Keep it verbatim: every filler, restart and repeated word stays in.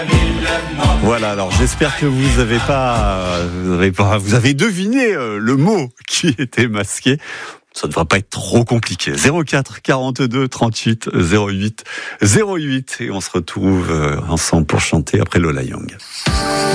Voilà, alors j'espère que vous avez pas, vous avez pas, vous avez deviné le mot qui était masqué. Ça ne devrait pas être trop compliqué. zéro quatre quarante-deux trente-huit zéro huit zéro huit et on se retrouve ensemble pour chanter après Lola Young.